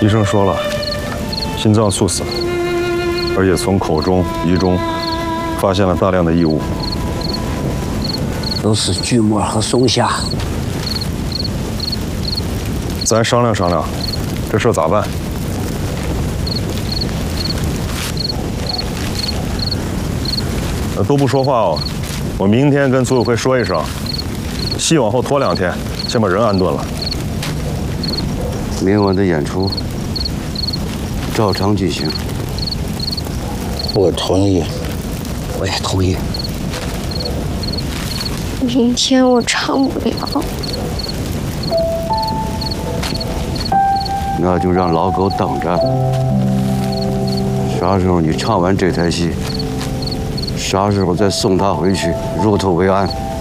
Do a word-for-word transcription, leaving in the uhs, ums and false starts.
医生说了，心脏猝死，而且从口中、鼻中发现了大量的异物， 都是锯末和松下。 咱商量商量，这事咋办？呃，都不说话哦，我明天跟组委会说一声，戏往后拖两天，先把人安顿了。 明晚的演出照常举行。 我同意。 我也同意。 明天我唱不了。 那就让老狗等着。啥时候你唱完这台戏，啥时候再送他回去，入土为安。